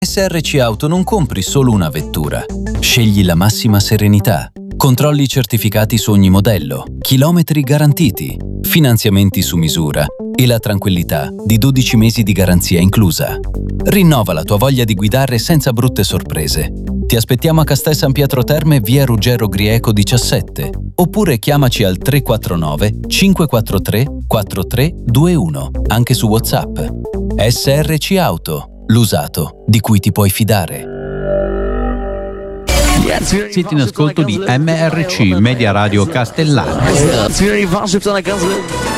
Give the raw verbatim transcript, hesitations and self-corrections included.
S R C Auto non compri solo una vettura. Scegli la massima serenità. Controlli certificati su ogni modello, chilometri garantiti, finanziamenti su misura e la tranquillità di dodici mesi di garanzia inclusa. Rinnova la tua voglia di guidare senza brutte sorprese. Ti aspettiamo a Castel San Pietro Terme, via Ruggero Grieco diciassette, oppure chiamaci al tre quattro nove cinque quattro tre quattro tre due uno, anche su WhatsApp. S R C Auto, l'usato di cui ti puoi fidare. Siete in ascolto di M R C Media Radio Castellana.